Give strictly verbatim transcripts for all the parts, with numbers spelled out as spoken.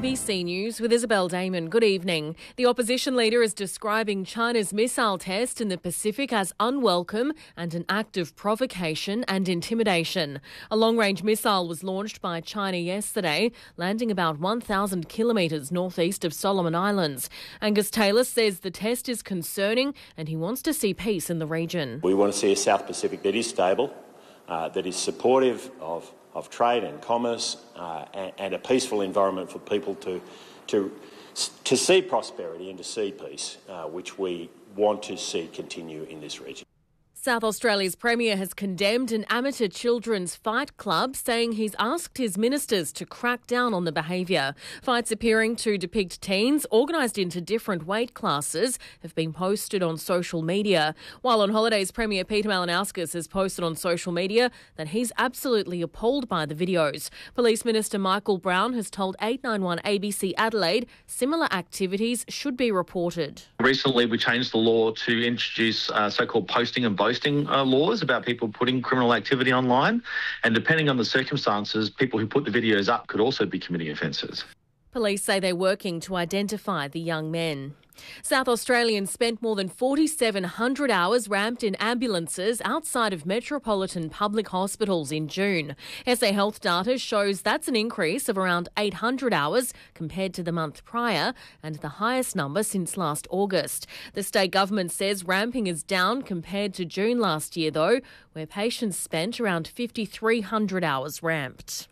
B C News with Isabel Damon. Good evening. The opposition leader is describing China's missile test in the Pacific as unwelcome and an act of provocation and intimidation. A long-range missile was launched by China yesterday, landing about one thousand kilometres northeast of Solomon Islands. Angus Taylor says the test is concerning and he wants to see peace in the region. We want to see a South Pacific that is stable, uh, that is supportive of of trade and commerce uh, and, and a peaceful environment for people to to to see prosperity and to see peace, uh, which we want to see continue in this region. South Australia's Premier has condemned an amateur children's fight club, saying he's asked his ministers to crack down on the behaviour. Fights appearing to depict teens organised into different weight classes have been posted on social media. While on holidays, Premier Peter Malinauskas has posted on social media that he's absolutely appalled by the videos. Police Minister Michael Brown has told eight nine one A B C Adelaide similar activities should be reported. Recently, we changed the law to introduce uh, so-called posting and boasting Uh, laws about people putting criminal activity online, and depending on the circumstances, people who put the videos up could also be committing offences. Police say they're working to identify the young men. South Australians spent more than forty-seven hundred hours ramped in ambulances outside of metropolitan public hospitals in June. S A Health data shows that's an increase of around eight hundred hours compared to the month prior and the highest number since last August. The state government says ramping is down compared to June last year, though, where patients spent around fifty-three hundred hours ramped.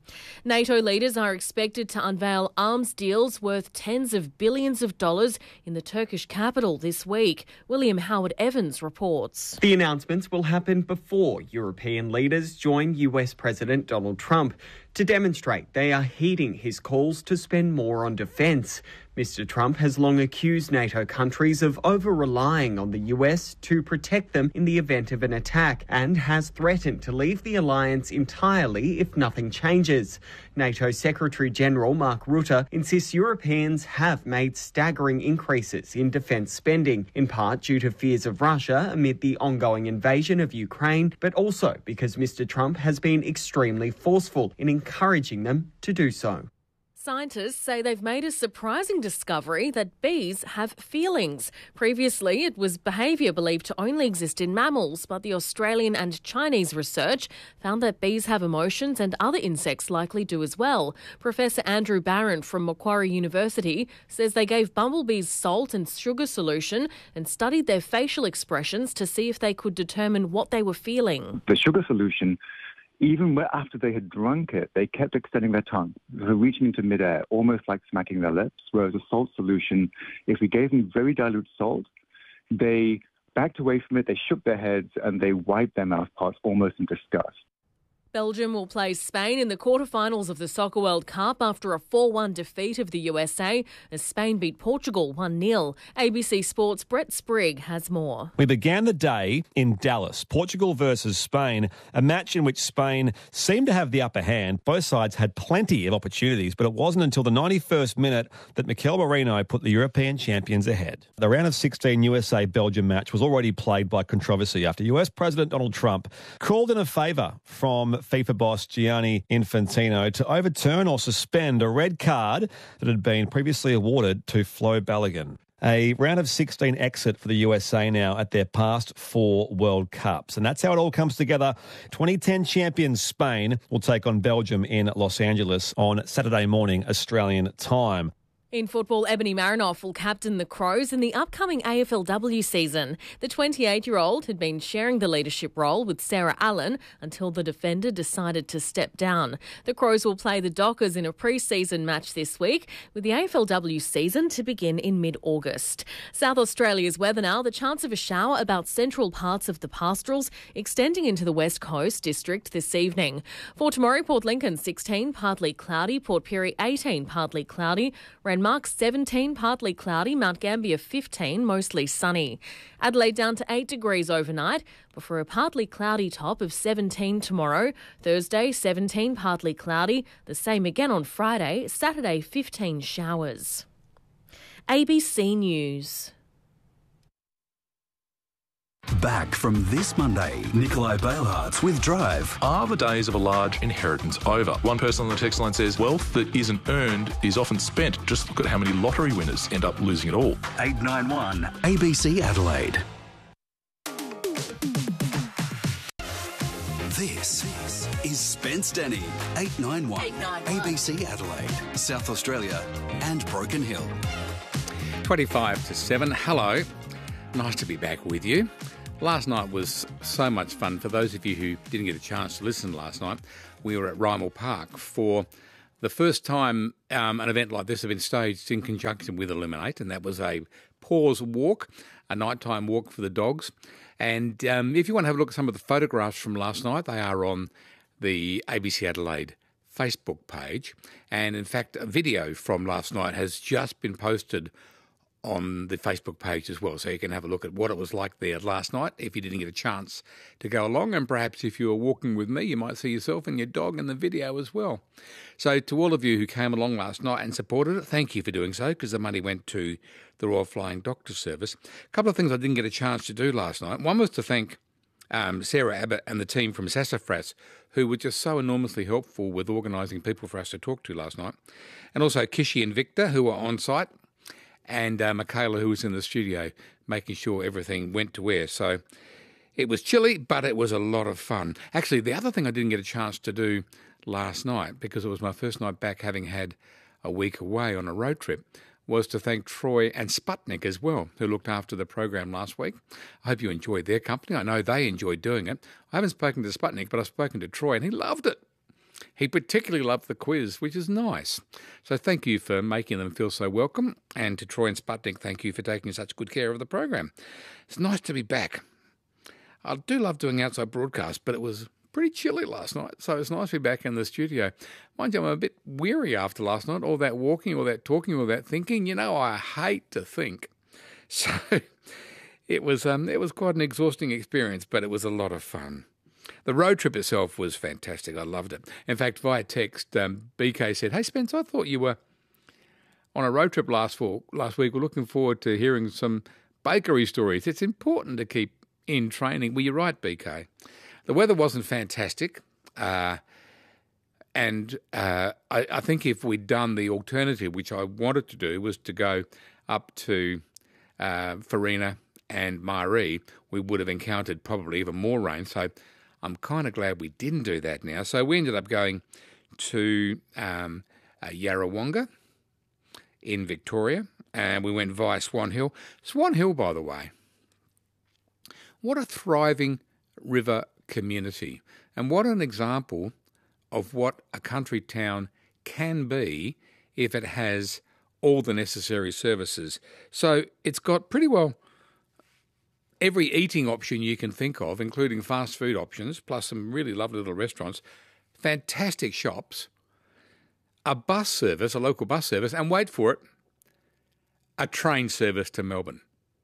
NATO leaders are expected to unveil arms deals worth tens of billions of dollars in the Turkish capital this week. William Howard Evans reports. The announcements will happen before European leaders join U S President Donald Trump to demonstrate they are heeding his calls to spend more on defence. Mister Trump has long accused NATO countries of over-relying on the U S to protect them in the event of an attack and has threatened to leave the alliance entirely if nothing changes. NATO Secretary-General Mark Rutte insists Europeans have made staggering increases in defence spending, in part due to fears of Russia amid the ongoing invasion of Ukraine, but also because Mister Trump has been extremely forceful in encouraging them to do so. Scientists say they've made a surprising discovery that bees have feelings. Previously, it was behaviour believed to only exist in mammals, but the Australian and Chinese research found that bees have emotions and other insects likely do as well. Professor Andrew Barron from Macquarie University says they gave bumblebees salt and sugar solution and studied their facial expressions to see if they could determine what they were feeling. The sugar solution, even after they had drunk it, they kept extending their tongue, so reaching into midair, almost like smacking their lips, whereas a salt solution, if we gave them very dilute salt, they backed away from it, they shook their heads, and they wiped their mouth parts almost in disgust. Belgium will play Spain in the quarterfinals of the Soccer World Cup after a four one defeat of the U S A as Spain beat Portugal one nil. A B C Sports' Brett Sprigg has more. We began the day in Dallas, Portugal versus Spain, a match in which Spain seemed to have the upper hand. Both sides had plenty of opportunities, but it wasn't until the ninety-first minute that Mikel Merino put the European champions ahead. The round of sixteen U S A-Belgium match was already plagued by controversy after U S President Donald Trump called in a favour from FIFA boss Gianni Infantino to overturn or suspend a red card that had been previously awarded to Flo Balogun. A round of sixteen exit for the U S A now at their past four World Cups. And that's how it all comes together. twenty ten champions Spain will take on Belgium in Los Angeles on Saturday morning, Australian time. In football, Ebony Marinoff will captain the Crows in the upcoming A F L W season. The twenty-eight-year-old had been sharing the leadership role with Sarah Allen until the defender decided to step down. The Crows will play the Dockers in a pre-season match this week, with the A F L W season to begin in mid-August. South Australia's weather now, the chance of a shower about central parts of the pastorals, extending into the West Coast district this evening. For tomorrow, Port Lincoln sixteen, partly cloudy, Port Pirie eighteen, partly cloudy, Renmark seventeen, partly cloudy, Mount Gambier fifteen, mostly sunny. Adelaide down to eight degrees overnight, before a partly cloudy top of seventeen tomorrow. Thursday, seventeen, partly cloudy, the same again on Friday. Saturday, fifteen showers. A B C News. Back from this Monday, Nikolai Bailhartz with Drive. Are the days of a large inheritance over? One person on the text line says, wealth that isn't earned is often spent. Just look at how many lottery winners end up losing it all. eight nine one A B C Adelaide. This is Spence Denny, eight nine one A B C Adelaide, South Australia and Broken Hill. twenty-five to seven. Hello. Nice to be back with you. Last night was so much fun. For those of you who didn't get a chance to listen last night, we were at Rymel Park for the first time um, an event like this had been staged in conjunction with Illuminate, and that was a pause walk, a nighttime walk for the dogs. And um, if you want to have a look at some of the photographs from last night, they are on the A B C Adelaide Facebook page. And in fact, a video from last night has just been posted on the Facebook page as well, so you can have a look at what it was like there last night if you didn't get a chance to go along, and perhaps if you were walking with me you might see yourself and your dog in the video as well. So to all of you who came along last night and supported it, thank you for doing so, because the money went to the Royal Flying Doctor Service. A couple of things I didn't get a chance to do last night. One was to thank um, Sarah Abbott and the team from Sassafras, who were just so enormously helpful with organising people for us to talk to last night, and also Kishi and Victor, who were on site, and uh, Michaela, who was in the studio, making sure everything went to air. So it was chilly, but it was a lot of fun. Actually, the other thing I didn't get a chance to do last night, because it was my first night back having had a week away on a road trip, was to thank Troy and Sputnik as well, who looked after the program last week. I hope you enjoyed their company. I know they enjoyed doing it. I haven't spoken to Sputnik, but I've spoken to Troy, and he loved it. He particularly loved the quiz, which is nice. So thank you for making them feel so welcome. And to Troy and Sputnik, thank you for taking such good care of the program. It's nice to be back. I do love doing outside broadcasts, but it was pretty chilly last night, so it's nice to be back in the studio. Mind you, I'm a bit weary after last night, all that walking, all that talking, all that thinking. You know, I hate to think. So it was, um, it was quite an exhausting experience, but it was a lot of fun. The road trip itself was fantastic. I loved it. In fact, via text, um, B K said, "Hey, Spence, I thought you were on a road trip last fall, last week. We're looking forward to hearing some bakery stories. It's important to keep in training." Well, you're right, B K. The weather wasn't fantastic. Uh, and uh, I, I think if we'd done the alternative, which I wanted to do, was to go up to uh, Farina and Maree, we would have encountered probably even more rain. So I'm kind of glad we didn't do that now. So we ended up going to um, uh, Yarrawonga in Victoria, and we went via Swan Hill. Swan Hill, by the way, what a thriving river community, and what an example of what a country town can be if it has all the necessary services. So it's got pretty well every eating option you can think of, including fast food options, plus some really lovely little restaurants, fantastic shops, a bus service, a local bus service, and wait for it, a train service to Melbourne.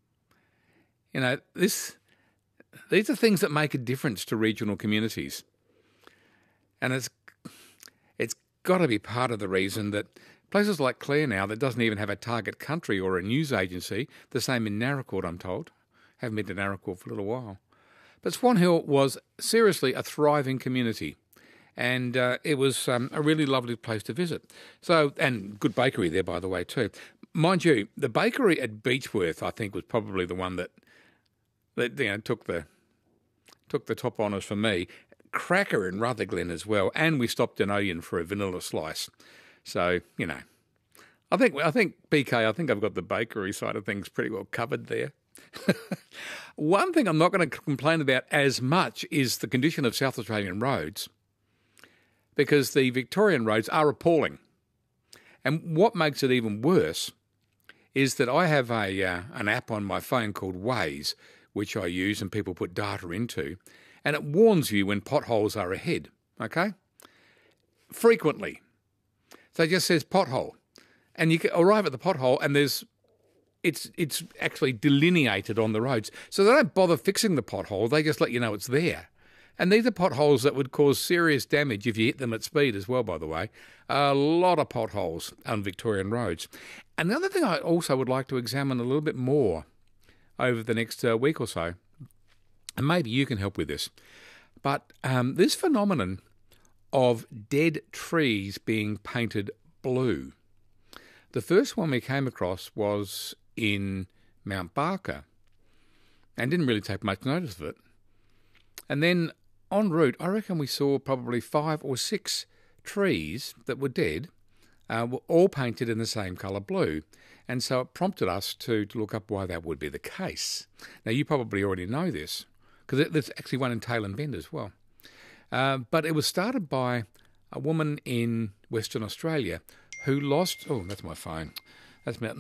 You know, this these are things that make a difference to regional communities. And it's it's got to be part of the reason that places like Clare now, that doesn't even have a target country or a news agency, the same in Naracoorte, I'm told. Haven't been to Naracoorte for a little while. But Swan Hill was seriously a thriving community, and uh, it was um, a really lovely place to visit. So, and good bakery there, by the way, too. Mind you, the bakery at Beechworth, I think, was probably the one that, that you know, took the took the top honours for me. Cracker in Rutherglen as well, and we stopped in Oyen for a vanilla slice. So, you know, I think I think B K, I think I've got the bakery side of things pretty well covered there. One thing I'm not going to complain about as much is the condition of South Australian roads, because the Victorian roads are appalling. And what makes it even worse is that I have a uh, an app on my phone called Waze, which I use and people put data into, and it warns you when potholes are ahead, okay? Frequently. So it just says pothole. And you can arrive at the pothole and there's It's it's actually delineated on the roads. So they don't bother fixing the pothole, they just let you know it's there. And these are potholes that would cause serious damage if you hit them at speed as well, by the way. A lot of potholes on Victorian roads. And the other thing I also would like to examine a little bit more over the next uh, week or so and maybe you can help with this. But um, this phenomenon of dead trees being painted blue. The first one we came across was in Mount Barker and didn't really take much notice of it. And then en route, I reckon we saw probably five or six trees that were dead, uh, were all painted in the same colour blue. And so it prompted us to, to look up why that would be the case. Now, you probably already know this, because there's actually one in Tailem Bend as well. Uh, but it was started by a woman in Western Australia who lost... Oh, that's my phone. That's my